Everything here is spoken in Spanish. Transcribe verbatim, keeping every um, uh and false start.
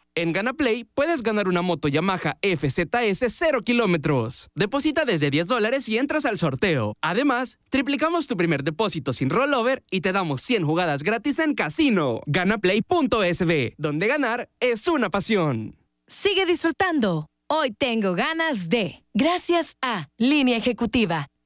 En GanaPlay puedes ganar una moto Yamaha F Z S cero kilómetros. Deposita desde diez dólares y entras al sorteo. Además, triplicamos tu primer depósito sin rollover y te damos cien jugadas gratis en casino. Ganaplay punto es be, donde ganar es una pasión. Sigue disfrutando. Hoy tengo ganas de... Gracias a Línea Ejecutiva.